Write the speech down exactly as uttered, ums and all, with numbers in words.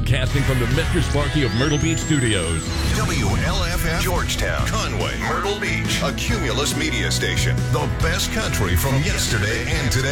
Broadcasting from the Mister Sparky of Myrtle Beach Studios. W L F F Georgetown, Conway, Myrtle Beach, a Cumulus media station. The best country from yesterday and today.